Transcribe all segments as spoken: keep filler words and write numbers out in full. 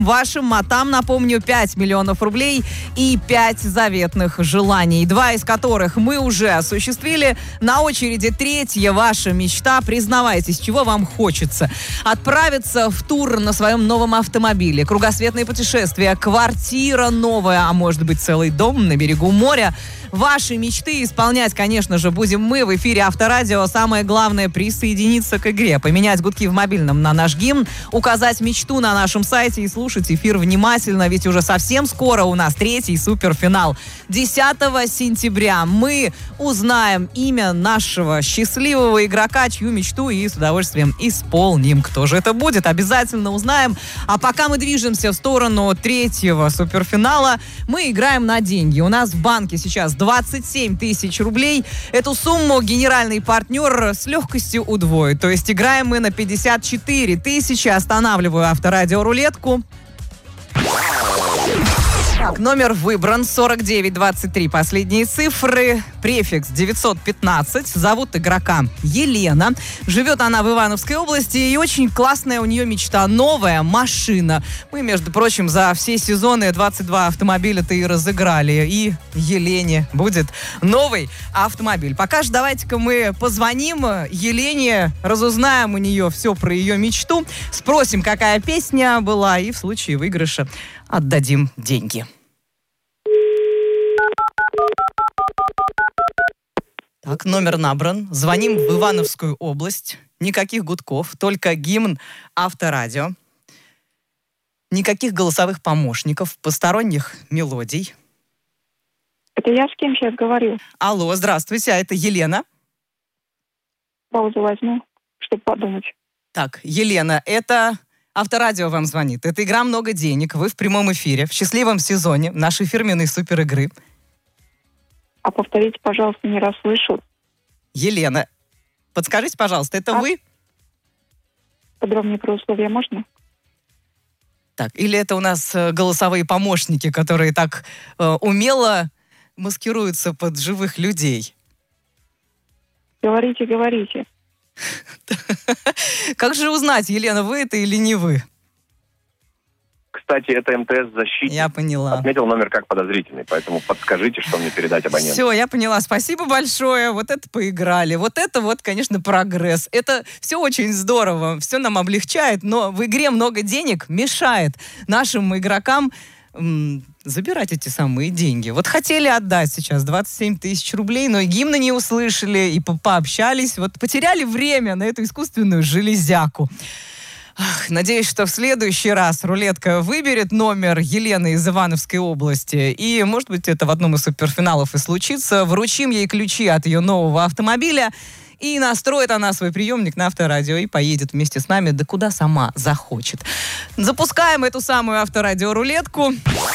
Вашим матам, напомню, пять миллионов рублей и пять заветных желаний, два из которых мы уже осуществили. На очереди третья ваша мечта. Признавайтесь, чего вам хочется. Отправиться в тур на своем новом автомобиле, кругосветные путешествия, квартира новая, а может быть целый дом на берегу моря. Ваши мечты исполнять, конечно же, будем мы в эфире Авторадио. Самое главное — присоединиться к игре, поменять гудки в мобильном на наш гимн, указать мечту на нашем сайте и слушать эфир внимательно, ведь уже совсем скоро у нас третий суперфинал. десятого сентября мы узнаем имя нашего счастливого игрока, чью мечту и с удовольствием исполним. Кто же это будет, обязательно узнаем. А пока мы движемся в сторону третьего суперфинала, мы играем на деньги. У нас в банке сейчас двадцать семь тысяч рублей. Эту сумму генеральный партнер с легкостью удвоит. То есть играем мы на пятьдесят четыре тысячи. Останавливаю Авторадио рулетку. Так, номер выбран. сорок девять двадцать три последние цифры. Префикс девятьсот пятнадцать. Зовут игрока Елена. Живет она в Ивановской области. И очень классная у нее мечта. Новая машина. Мы, между прочим, за все сезоны двадцать два автомобиля-то и разыграли. И Елене будет новый автомобиль. Пока же давайте-ка мы позвоним Елене, разузнаем у нее все про ее мечту, спросим, какая песня была, и в случае выигрыша отдадим деньги. Так, номер набран. Звоним в Ивановскую область. Никаких гудков, только гимн Авторадио. Никаких голосовых помощников, посторонних мелодий. Это я с кем сейчас говорю? Алло, здравствуйте, а это Елена? Паузу возьму, чтобы подумать. Так, Елена, это Авторадио вам звонит. Это игра «Много денег». Вы в прямом эфире, в счастливом сезоне нашей фирменной суперигры. А повторите, пожалуйста, не расслышал. Елена, подскажите, пожалуйста, это а? вы? Подробнее про условия можно? Так, или это у нас э, голосовые помощники, которые так э, умело маскируются под живых людей? Говорите, говорите. Как же узнать, Елена, вы это или не вы? Кстати, это МТС-защитник. Я поняла. Отметил номер как подозрительный, поэтому подскажите, что мне передать абоненту. Все, я поняла. Спасибо большое. Вот это поиграли. Вот это вот, конечно, прогресс. Это все очень здорово. Все нам облегчает, но в игре «Много денег» мешает нашим игрокам м- забирать эти самые деньги. Вот хотели отдать сейчас двадцать семь тысяч рублей, но и гимна не услышали, и по- пообщались. Вот потеряли время на эту искусственную железяку. Ах, надеюсь, что в следующий раз рулетка выберет номер Елены из Ивановской области. И, может быть, это в одном из суперфиналов и случится. Вручим ей ключи от ее нового автомобиля. И настроит она свой приемник на Авторадио и поедет вместе с нами, да куда сама захочет. Запускаем эту самую Авторадио-рулетку.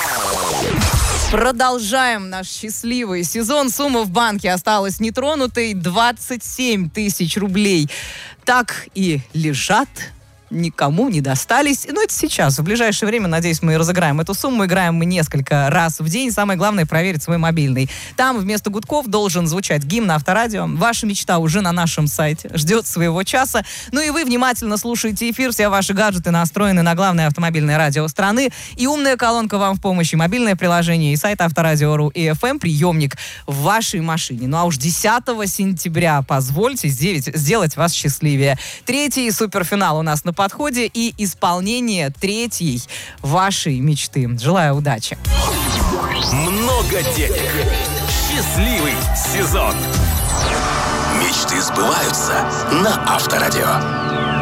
Продолжаем наш счастливый сезон. Сумма в банке осталась нетронутой. двадцать семь тысяч рублей так и лежат, никому не достались. Но это сейчас. В ближайшее время, надеюсь, мы разыграем эту сумму. Играем мы несколько раз в день. Самое главное — проверить свой мобильный. Там вместо гудков должен звучать гимн Авторадио. Ваша мечта уже на нашем сайте. Ждет своего часа. Ну и вы внимательно слушаете эфир. Все ваши гаджеты настроены на главное автомобильное радио страны. И умная колонка вам в помощи. Мобильное приложение и сайт Авторадио.ру и эф эм приемник в вашей машине. Ну а уж десятого сентября позвольте сделать вас счастливее. Третий суперфинал у нас на подходе и исполнение третьей вашей мечты. Желаю удачи. Много денег. Счастливый сезон. Мечты сбываются на Авторадио.